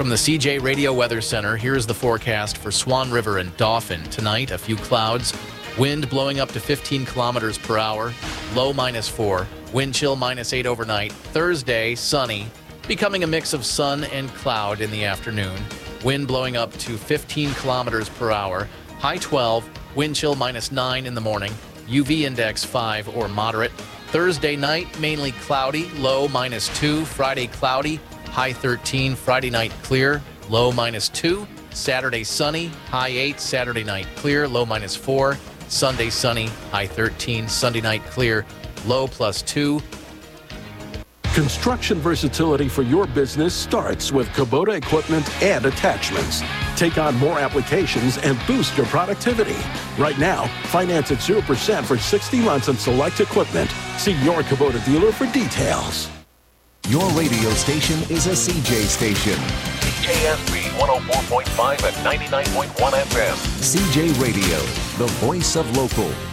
From the CJ Radio Weather Center, here's the forecast for Swan River and Dauphin. Tonight, a few clouds, wind blowing up to 15 kilometers per hour, low -4, wind chill -8 overnight. Thursday, sunny, becoming a mix of sun and cloud in the afternoon. Wind blowing up to 15 kilometers per hour, high 12, wind chill -9 in the morning, UV index 5 or moderate. Thursday night, mainly cloudy, low -2. Friday, cloudy, high 13. Friday night, clear, low -2. Saturday, sunny, high 8. Saturday night, clear, low -4. Sunday, sunny, high 13. Sunday night, clear, low +2. Construction versatility for your business starts with Kubota equipment and attachments. Take on more applications and boost your productivity. Right now, finance at 0% for 60 months on select equipment. See your Kubota dealer for details. Your radio station is a CJ station. CJSB 104.5 and 99.1 FM. CJ Radio, the voice of local.